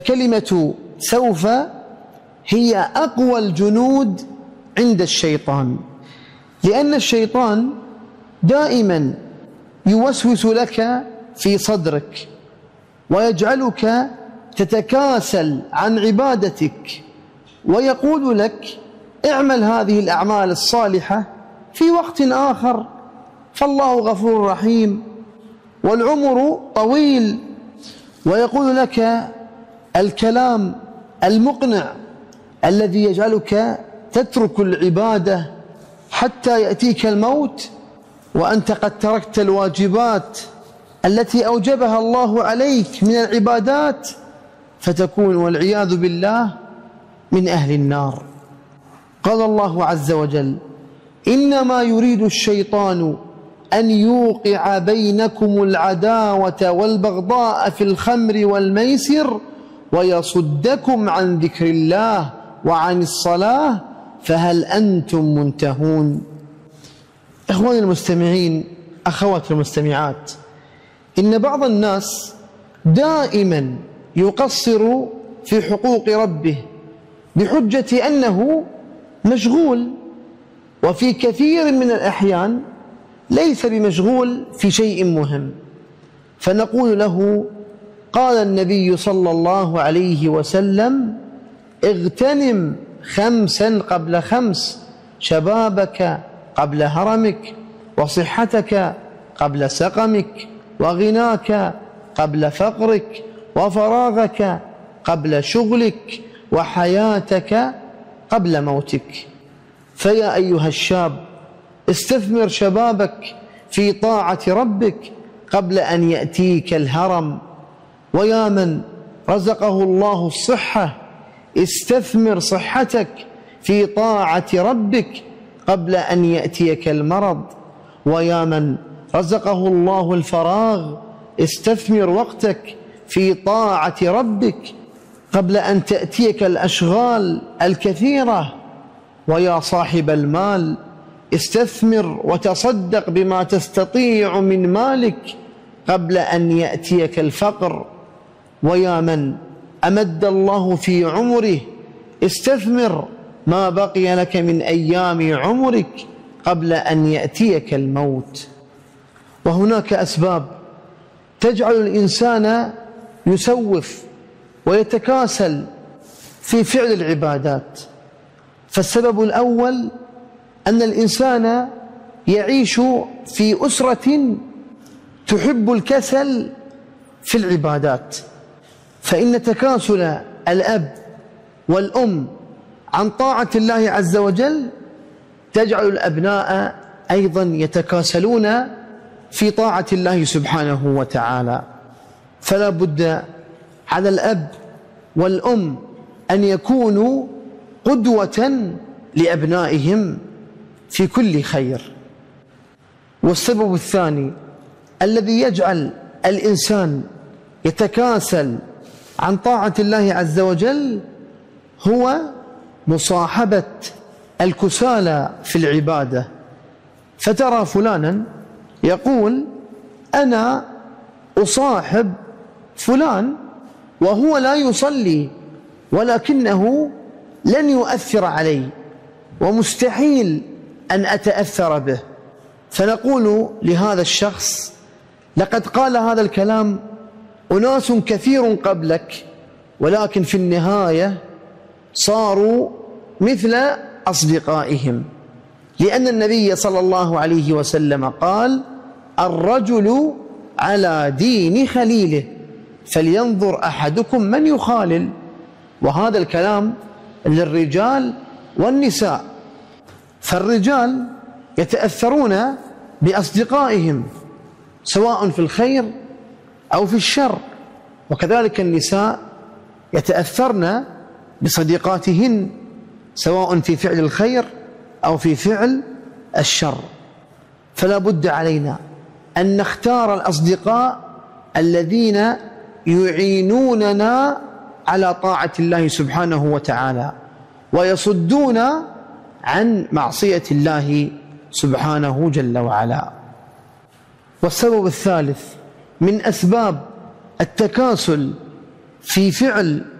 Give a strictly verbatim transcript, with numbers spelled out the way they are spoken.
كلمة سوف هي أقوى الجنود عند الشيطان، لأن الشيطان دائما يوسوس لك في صدرك ويجعلك تتكاسل عن عبادتك، ويقول لك اعمل هذه الأعمال الصالحة في وقت آخر، فالله غفور رحيم والعمر طويل، ويقول لك الكلام المقنع الذي يجعلك تترك العبادة حتى يأتيك الموت وأنت قد تركت الواجبات التي أوجبها الله عليك من العبادات، فتكون والعياذ بالله من أهل النار. قال الله عز وجل: إنما يريد الشيطان أن يوقع بينكم العداوة والبغضاء في الخمر والميسر ويصدكم عن ذكر الله وعن الصلاة فهل أنتم منتهون؟ إخواني المستمعين، أخواتي المستمعات، إن بعض الناس دائما يقصر في حقوق ربه بحجة أنه مشغول، وفي كثير من الأحيان ليس بمشغول في شيء مهم، فنقول له: قال النبي صلى الله عليه وسلم: اغتنم خمسا قبل خمس، شبابك قبل هرمك، وصحتك قبل سقمك، وغناك قبل فقرك، وفراغك قبل شغلك، وحياتك قبل موتك. فيا أيها الشاب، استثمر شبابك في طاعة ربك قبل أن يأتيك الهرم. ويا من رزقه الله الصحة، استثمر صحتك في طاعة ربك قبل أن يأتيك المرض. ويا من رزقه الله الفراغ، استثمر وقتك في طاعة ربك قبل أن تأتيك الأشغال الكثيرة. ويا صاحب المال، استثمر وتصدق بما تستطيع من مالك قبل أن يأتيك الفقر. ويا من أمد الله في عمره، استثمر ما بقي لك من أيام عمرك قبل أن يأتيك الموت. وهناك أسباب تجعل الإنسان يسوف ويتكاسل في فعل العبادات. فالسبب الأول أن الإنسان يعيش في أسرة تحب الكسل في العبادات، فإن تكاسل الأب والأم عن طاعة الله عز وجل تجعل الأبناء أيضا يتكاسلون في طاعة الله سبحانه وتعالى. فلا بد على الأب والأم أن يكونوا قدوة لأبنائهم في كل خير. والسبب الثاني الذي يجعل الإنسان يتكاسل عن طاعة الله عز وجل هو مصاحبة الكسالى في العبادة. فترى فلانا يقول: أنا أصاحب فلان وهو لا يصلي، ولكنه لن يؤثر علي ومستحيل أن أتأثر به. فنقول لهذا الشخص: لقد قال هذا الكلام أناس كثير قبلك، ولكن في النهاية صاروا مثل أصدقائهم، لأن النبي صلى الله عليه وسلم قال: الرجل على دين خليله فلينظر أحدكم من يخالل. وهذا الكلام للرجال والنساء، فالرجال يتأثرون بأصدقائهم سواء في الخير أو في الشر، وكذلك النساء يتأثرن بصديقاتهن سواء في فعل الخير أو في فعل الشر. فلا بد علينا أن نختار الأصدقاء الذين يعينوننا على طاعة الله سبحانه وتعالى ويصدون عن معصية الله سبحانه جل وعلا. والسبب الثالث من أسباب التكاسل في فعل